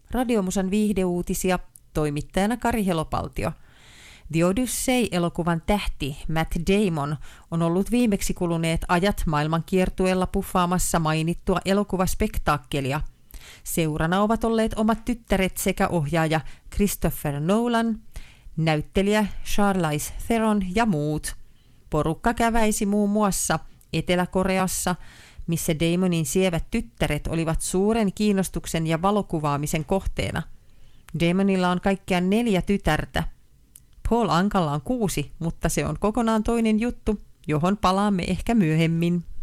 Radiomusan viihdeuutisia, toimittajana Kari Helopaltio. The Odyssey-elokuvan tähti Matt Damon on ollut viimeksi kuluneet ajat maailmankiertueella puffaamassa mainittua elokuvaspektaakkelia. Seurana ovat olleet omat tyttäret sekä ohjaaja Christopher Nolan, näyttelijä Charlize Theron ja muut. Porukka käväisi muun muassa Etelä-Koreassa, missä Damonin sievät tyttäret olivat suuren kiinnostuksen ja valokuvaamisen kohteena. Damonilla on kaikkiaan 4 tytärtä. Paul Ankalla on 6, mutta se on kokonaan toinen juttu, johon palaamme ehkä myöhemmin.